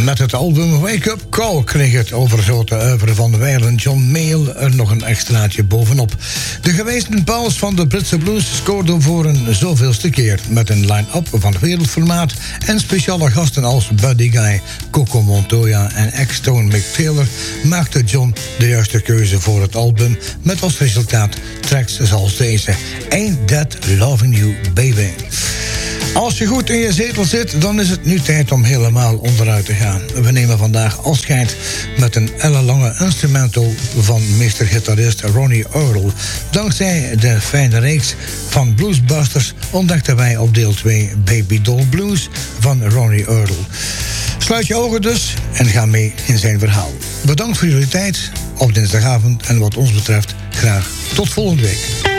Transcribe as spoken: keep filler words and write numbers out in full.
Met het album Wake Up Call kreeg het overgrote oeuvre van de wijlen John Mayall er nog een extraatje bovenop. De gewezen paus van de Britse blues scoorde voor een zoveelste keer met een line-up van wereldformaat en speciale gasten als Buddy Guy, Coco Montoya en ex-Stone Mick Taylor maakte John de juiste keuze voor het album met als resultaat tracks zoals deze Ain't That Loving You Baby. Als je goed in je zetel zit, dan is het nu tijd om helemaal onderuit te gaan. We nemen vandaag afscheid met een ellenlange instrumental van meestergitarist Ronnie Earl. Dankzij de fijne reeks van Bluesbusters ontdekten wij op deel twee Baby Doll Blues van Ronnie Earl. Sluit je ogen dus en ga mee in zijn verhaal. Bedankt voor jullie tijd op dinsdagavond en wat ons betreft graag tot volgende week.